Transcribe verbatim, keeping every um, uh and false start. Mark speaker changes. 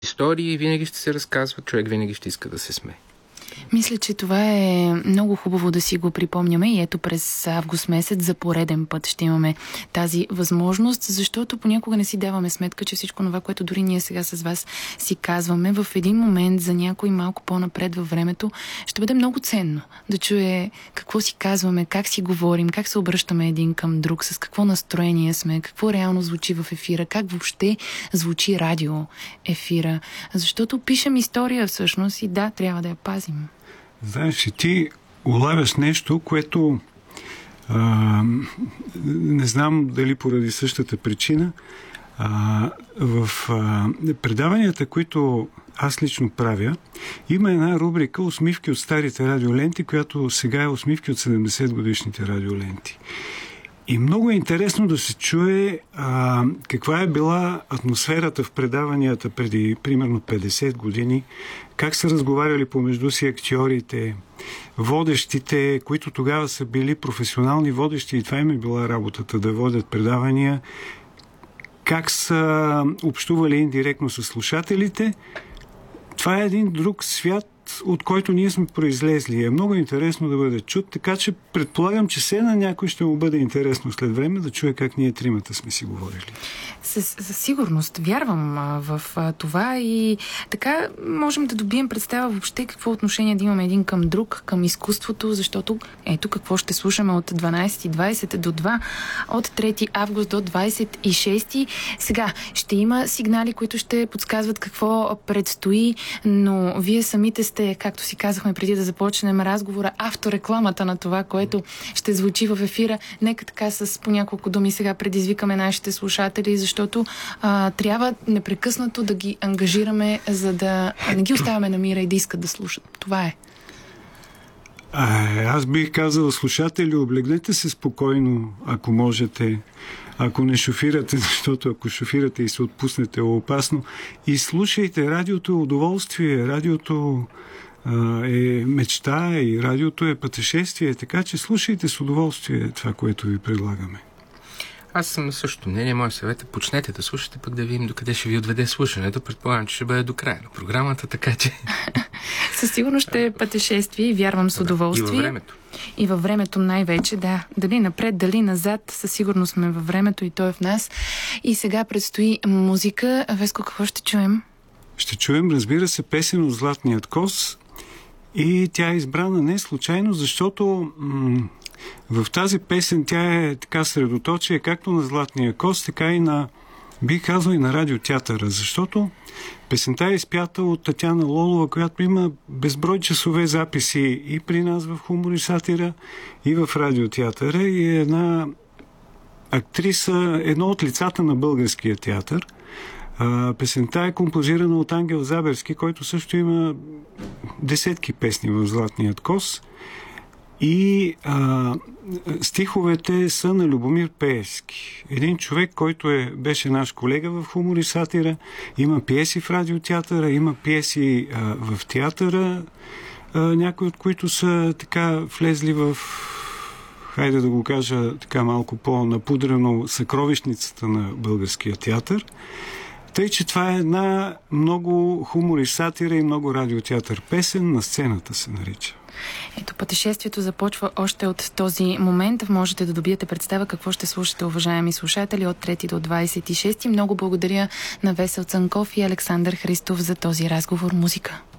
Speaker 1: истории винаги ще се разказват, човек винаги ще иска да се смее.
Speaker 2: Мисля, че това е много хубаво да си го припомняме и ето през август месец за пореден път ще имаме тази възможност, защото понякога не си даваме сметка, че всичко това, което дори ние сега с вас си казваме, в един момент за някой малко по-напред във времето ще бъде много ценно да чуе какво си казваме, как си говорим, как се обръщаме един към друг, с какво настроение сме, какво реално звучи в ефира, как въобще звучи радио ефира, защото пишем история всъщност и да, трябва да я пазим.
Speaker 3: Знаеш, и ти улавяш нещо, което а, не знам дали поради същата причина а, в а, предаванията, които аз лично правя, има една рубрика "Усмивки от старите радиоленти", която сега е "Усмивки от седемдесет годишните радиоленти". И много е интересно да се чуе а, каква е била атмосферата в предаванията преди примерно петдесет години, как са разговаряли помежду си актьорите, водещите, които тогава са били професионални водещи и това им е била работата, да водят предавания, как са общували индиректно с слушателите. Това е един друг свят, от който ние сме произлезли. Е много интересно да бъде чут, така че предполагам, че все на някой ще му бъде интересно след време да чуе как ние тримата сме си говорили.
Speaker 2: Със, със сигурност. Вярвам а, в а, това и така можем да добием представа въобще какво отношение да имаме един към друг, към изкуството, защото ето какво ще слушаме от дванайсети и двайсет до два, от трети август до двайсет и шести. Сега ще има сигнали, които ще подсказват какво предстои, но вие самите сте, както си казахме преди да започнем разговора, авторекламата на това, което ще звучи в ефира. Нека така с по няколко думи сега предизвикаме нашите слушатели, защото а, трябва непрекъснато да ги ангажираме, за да не ги оставяме на мира и да искат да слушат. Това е.
Speaker 3: А, аз бих казал, слушатели, облегнете се спокойно, ако можете. Ако не шофирате, защото ако шофирате и се отпуснете, е опасно. И слушайте, радиото е удоволствие, радиото а, е мечта и радиото е пътешествие, така че слушайте с удоволствие това, което ви предлагаме.
Speaker 1: Аз съм на същото мнение. Моя съвет е: почнете да слушате, пък да видим докъде ще ви отведе слушането. Предполагам, че ще бъде до края на програмата, така че...
Speaker 2: Със сигурност ще е пътешествие и вярвам с удоволствие.
Speaker 1: И във времето.
Speaker 2: И във времето най-вече, да. Дали напред, дали назад, със сигурност сме във времето и то е в нас. И сега предстои музика. Веско, какво ще чуем?
Speaker 3: Ще чуем, разбира се, песен от Златният коз. И тя е избрана не случайно, защото м- в тази песен тя е така средоточие както на Златния коз, така и на, бих казал, и на радиотеатъра, защото песента е изпята от Татяна Лолова, която има безброй часове записи и при нас в Хумор и сатира, и в радиотеатъра, и е една актриса, едно от лицата на българския театър. А, песента е композирана от Ангел Заберски, който също има десетки песни в Златният коз. И а, стиховете са на Любомир Пеевски. Един човек, който е, беше наш колега в Хумор и сатира. Има пиеси в радиотеатъра, има пиеси а, в театъра, а, някои от които са така влезли в, хайде да го кажа така малко по-напудрено, съкровищницата на българския театър. Тъй, че това е една много хумор и сатира и много радиотеатър песен, на сцената се нарича.
Speaker 2: Ето, пътешествието започва още от този момент. Можете да добиете представа какво ще слушате, уважаеми слушатели, от трети до двайсет и шести. Много благодаря на Весел Цанков и Александър Христов за този разговор. Музика.